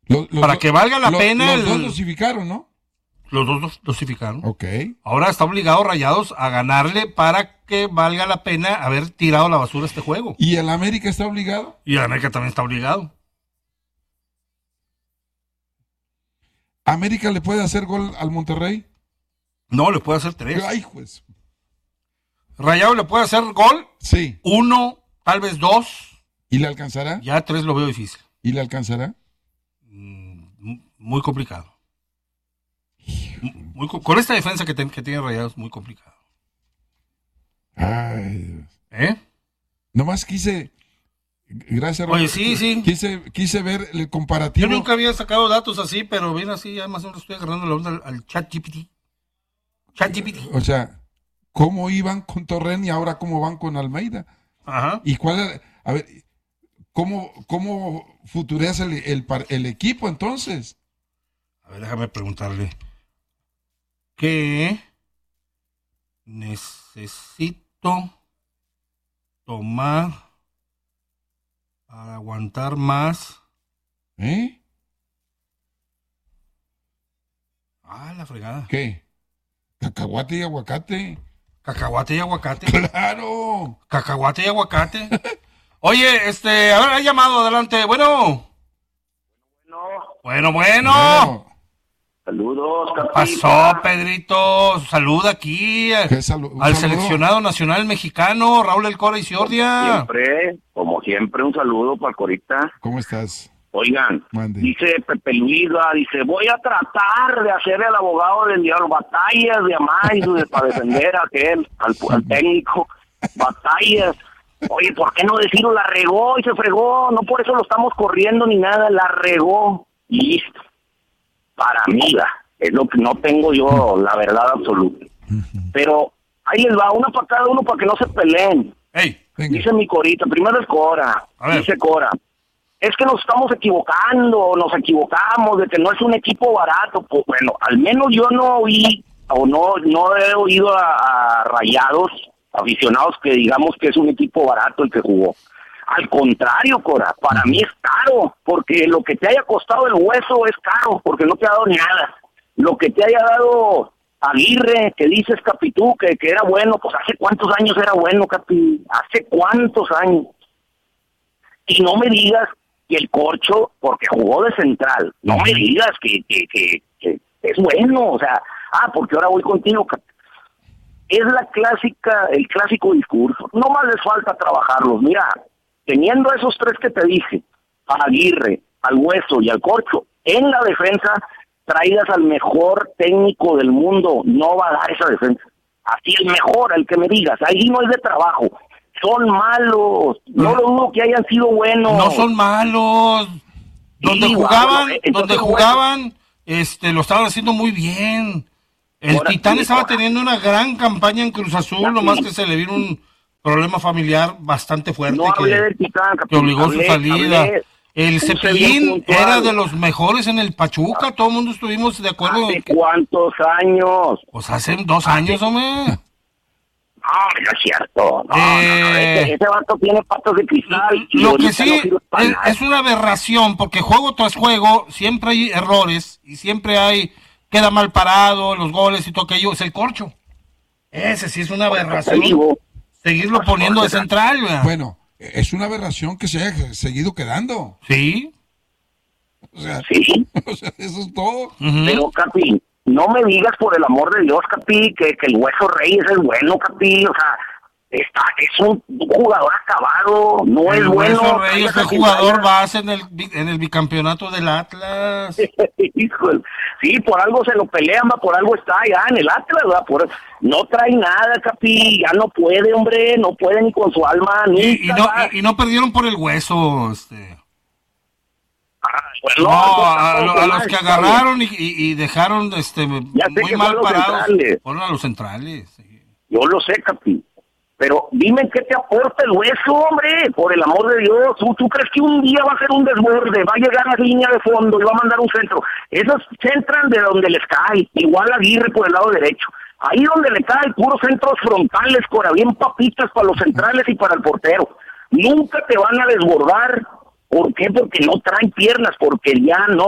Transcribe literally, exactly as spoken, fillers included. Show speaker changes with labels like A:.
A: Lo, lo,
B: para que valga la
A: lo,
B: pena.
A: Los
B: el,
A: dos dosificaron, ¿no?
B: Los dos dos dosificaron.
A: Ok.
B: Ahora está obligado Rayados a ganarle para que valga la pena haber tirado a la basura este juego.
A: ¿Y el América está obligado?
B: Y el América también está obligado.
A: ¿América le puede hacer gol al Monterrey?
B: No, le puede hacer tres.
A: Ay, pues.
B: Rayados le puede hacer gol.
A: Sí.
B: Uno, tal vez dos.
A: ¿Y le alcanzará?
B: Ya tres lo veo difícil.
A: ¿Y le alcanzará?
B: Mm, muy complicado. Muy, con esta defensa que, te, que tiene Rayados, muy complicado.
A: Ay, Dios.
B: ¿Eh?
A: Nomás quise... Gracias,
B: Oye, sí, sí.
A: Quise, quise ver el comparativo.
B: Yo nunca había sacado datos así, pero bien así, ya más o menos estoy agarrando la onda al, al chat G P T. Chat G P T.
A: O sea, ¿cómo iban con Torren y ahora cómo van con Almeida?
B: Ajá.
A: ¿Y cuál? A ver, ¿cómo, cómo futureas el, el, el equipo entonces?
B: A ver, déjame preguntarle. ¿Qué necesito tomar para aguantar más?
A: ¿Eh?
B: Ah, la fregada.
A: ¿Qué? ¿Cacahuate y aguacate?
B: ¿Cacahuate y aguacate?
A: ¡Claro!
B: ¿Cacahuate y aguacate? Oye, este, a ver, ha llamado, adelante. Bueno. Bueno, bueno. bueno.
C: Saludos,
B: ¿Qué pasó, Pedrito? Saluda aquí
A: ¿Qué salu-
B: al
A: saludo?
B: Seleccionado nacional mexicano, Raúl El Cora Isiordia.
C: Siempre, como siempre, un saludo para el Corita.
A: ¿Cómo estás?
C: Oigan,
A: Mande.
C: dice Pepe Luisa, dice, voy a tratar de hacer el abogado del diablo, batallas de Amais para defender a aquel, al, al técnico, batallas. Oye, ¿por qué no decirlo? La regó y se fregó, no por eso lo estamos corriendo ni nada, la regó y listo. Para mí, es lo que no tengo yo, la verdad absoluta. Pero ahí les va, una para cada uno para que no se peleen.
B: Hey,
C: dice mi Corita, primero es Cora, dice Cora, es que nos estamos equivocando, nos equivocamos, de que no es un equipo barato. Pues bueno, al menos yo no oí, o no, no he oído a, a Rayados, aficionados, que digamos que es un equipo barato el que jugó. Al contrario, Cora, para mí es caro, porque lo que te haya costado el hueso es caro, porque no te ha dado nada. Lo que te haya dado Aguirre, que dices, Capitú, que, que era bueno, pues hace cuántos años era bueno, Capi, hace cuántos años. Y no me digas que el Corcho, porque jugó de central, no me digas que, que, que, que es bueno, o sea, ah, porque ahora voy contigo, Capi. Es la clásica, el clásico discurso, no más les falta trabajarlos, mira, teniendo esos tres que te dije, a Aguirre, al Hueso y al Corcho, en la defensa, traigas al mejor técnico del mundo, no va a dar esa defensa. Así el mejor, el que me digas, ahí no es de trabajo. Son malos, no lo dudo que hayan sido buenos.
B: No son malos. Donde
C: sí,
B: jugaban,
C: bueno,
B: donde jugaban, bueno. este, lo estaban haciendo muy bien. El ahora, Titán sí, estaba ahora. teniendo una gran campaña en Cruz Azul, ya, nomás sí. que se le vino un problema familiar bastante fuerte
C: no
B: que,
C: del Titán,
B: que obligó
C: hablé,
B: su salida.
C: Hablé.
B: El Cepillín era de los mejores en el Pachuca, todo el mundo estuvimos de acuerdo.
C: ¿Hace que... cuántos años?
B: Pues hace dos años, hombre.
C: No, no es cierto. No, eh... no, no, ese, ese vato tiene patos de cristal. Y
B: lo que sí
C: no
B: es, es una aberración, porque juego tras juego siempre hay errores y siempre hay, queda mal parado, los goles y todo aquello. Es el Corcho. Ese sí es una aberración. Seguirlo poniendo de central. ¿verdad?
A: Bueno. Es una aberración que se haya seguido quedando.
B: Sí.
C: O sea, sí.
A: O sea, eso es todo.
C: Uh-huh. Pero, Capi, no me digas por el amor de Dios, Capi, que, que el Hueso Reyes es bueno, Capi. O sea, está, es un jugador acabado, no
B: el
C: es bueno.
B: Hueso Reyes es jugador base en el, en el bicampeonato del Atlas.
C: Híjole. Sí, por algo se lo pelean, va, por algo está allá en el Atlas, ¿verdad? Por, no trae nada, Capi, ya no puede, hombre, no puede ni con su alma.
B: Y, y, no, y, y no perdieron por el hueso, este...
C: Ah, bueno,
B: no, a, a, a los que agarraron y, y, y dejaron este muy mal parados, fueron a los centrales. Sí.
C: Yo lo sé, Capi. Pero dime qué te aporta el Hueso, hombre, por el amor de Dios. ¿Tú, ¿Tú crees que un día va a ser un desborde, va a llegar a la línea de fondo y va a mandar un centro? Esos centran de donde les cae, igual Aguirre por el lado derecho. Ahí donde le cae, puros centros frontales, cora, bien papitas para los centrales y para el portero. Nunca te van a desbordar. ¿Por qué? Porque no traen piernas, porque ya no